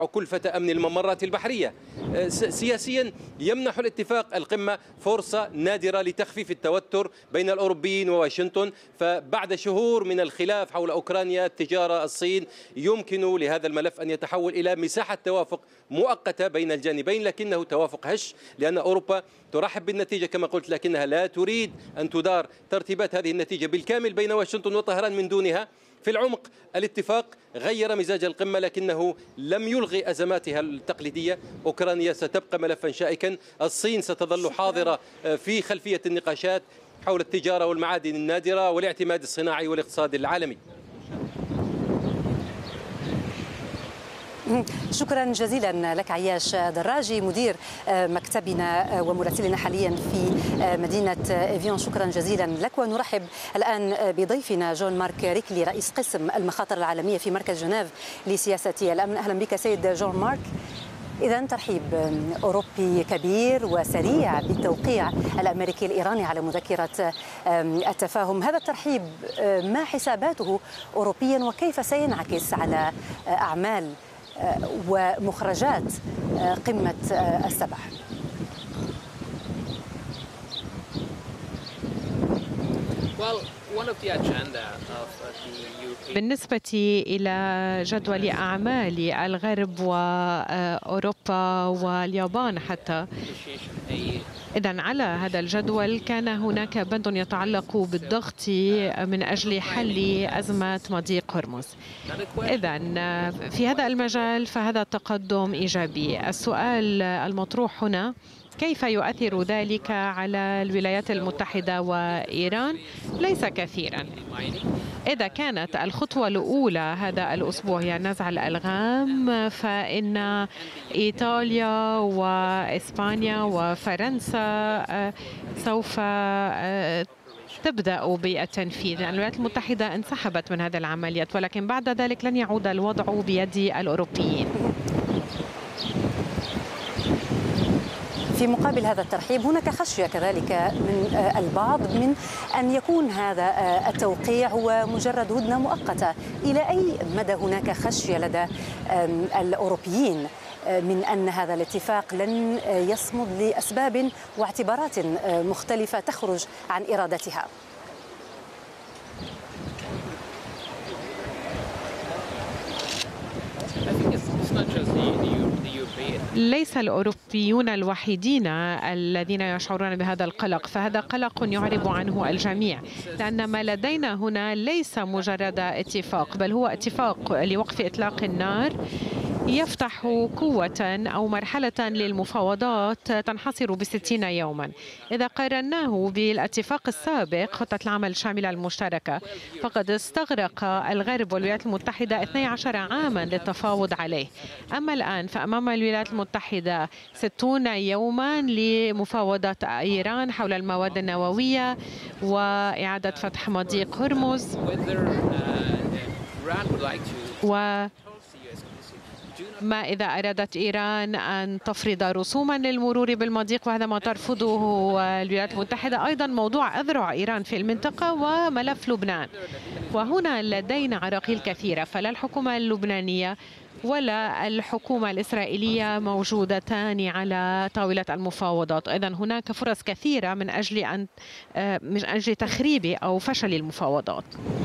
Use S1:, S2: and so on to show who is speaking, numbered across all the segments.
S1: كلفة أمن الممرات البحرية. سياسيا يمنح الاتفاق القمة فرصة نادرة لتخفيف التوتر بين الأوروبيين وواشنطن، فبعد شهور من الخلاف حول أوكرانيا، التجارة، الصين، يمكن لهذا الملف أن يتحول إلى مساحة توافق مؤقتة بين الجانبين، لكنه توافق هش لأن أوروبا ترحب بالنتيجة كما قلت، لكنها لا تريد أن تدار ترتيبات هذه النتيجة بالكامل بين واشنطن وطهران من دونها. في العمق الاتفاق غير مزاج القمة لكنه لم يلغي أزماتها التقليدية. أوكرانيا ستبقى ملفا شائكا، الصين ستظل حاضرة في خلفية النقاشات حول التجارة والمعادن النادرة والاعتماد الصناعي والاقتصاد العالمي.
S2: شكرا جزيلا لك عياش دراجي مدير مكتبنا ومراسلنا حاليا في مدينة إيفيون. شكرا جزيلا لك. ونرحب الآن بضيفنا جون مارك ريكلي رئيس قسم المخاطر العالمية في مركز جنيف لسياسة الأمن. أهلا بك سيد جون مارك. إذا ترحيب أوروبي كبير وسريع بالتوقيع الأمريكي الإيراني على مذكرة التفاهم، هذا الترحيب ما حساباته أوروبيا وكيف سينعكس على أعمال ومخرجات قمة السبع؟
S3: بالنسبة إلى جدول أعمال الغرب وأوروبا واليابان حتى، إذن على هذا الجدول كان هناك بند يتعلق بالضغط من أجل حل أزمة مضيق هرمز. إذن في هذا المجال فهذا تقدم إيجابي. السؤال المطروح هنا كيف يؤثر ذلك على الولايات المتحدة وإيران؟ ليس كثيرا. إذا كانت الخطوة الأولى هذا الأسبوع هي نزع الألغام، فإن إيطاليا وإسبانيا وفرنسا سوف تبدأ بالتنفيذ، لأن الولايات المتحدة انسحبت من هذه العمليات، ولكن بعد ذلك لن يعود الوضع بيد الأوروبيين.
S2: في مقابل هذا الترحيب هناك خشية كذلك من البعض من أن يكون هذا التوقيع هو مجرد هدنة مؤقتة. إلى أي مدى هناك خشية لدى الأوروبيين من أن هذا الاتفاق لن يصمد لأسباب واعتبارات مختلفة تخرج عن إرادتها؟
S3: ليس الأوروبيون الوحيدين الذين يشعرون بهذا القلق، فهذا قلق يعرب عنه الجميع، لأن ما لدينا هنا ليس مجرد اتفاق، بل هو اتفاق لوقف إطلاق النار يفتح قوة أو مرحلة للمفاوضات تنحصر ب60 يوما. إذا قارناه بالاتفاق السابق خطة العمل الشاملة المشتركة فقد استغرق الغرب والولايات المتحدة 12 عاما للتفاوض عليه، أما الآن فأمام الولايات المتحدة 60 يوما لمفاوضات إيران حول المواد النووية وإعادة فتح مضيق هرمز. ما إذا أرادت إيران أن تفرض رسوما للمرور بالمضيق، وهذا ما ترفضه الولايات المتحدة. أيضا موضوع أذرع إيران في المنطقة وملف لبنان، وهنا لدينا عراقيل كثيرة، فلا الحكومة اللبنانية ولا الحكومة الإسرائيلية موجودتان على طاولة المفاوضات. أيضا هناك فرص كثيرة من أجل تخريب أو فشل المفاوضات.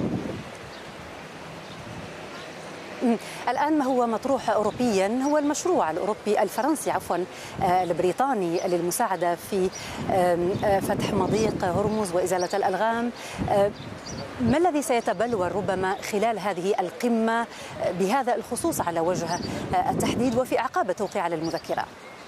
S2: الآن ما هو مطروح أوروبيا هو المشروع الأوروبي الفرنسي البريطاني للمساعدة في فتح مضيق هرمز وإزالة الألغام. ما الذي سيتبلور ربما خلال هذه القمة بهذا الخصوص على وجه التحديد وفي أعقاب التوقيع على المذكرة؟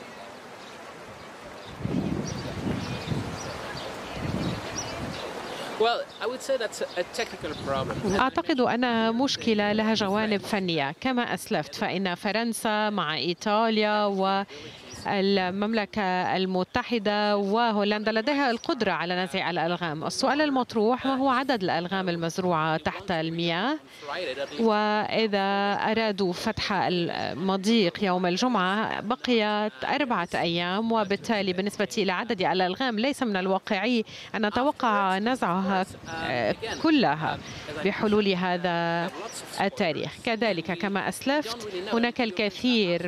S3: أعتقد أنها مشكلة لها جوانب فنية كما أسلفت، فإن فرنسا مع إيطاليا المملكة المتحدة وهولندا لديها القدرة على نزع الألغام. السؤال المطروح: ما هو عدد الألغام المزروعة تحت المياه؟ وإذا أرادوا فتح المضيق يوم الجمعة بقيت 4 أيام، وبالتالي بالنسبة إلى عدد الألغام ليس من الواقعي أن نتوقع نزعها كلها بحلول هذا التاريخ. كذلك كما أسلفت هناك الكثير